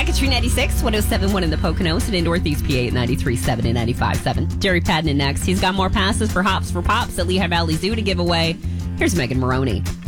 back at Tree 96, 107.1 in the Poconos and in Northeast PA at 93.7 and 95.7. Jerry Padden next. He's got more passes for Hops for Pops at Lehigh Valley Zoo to give away. Here's Megan Maroney.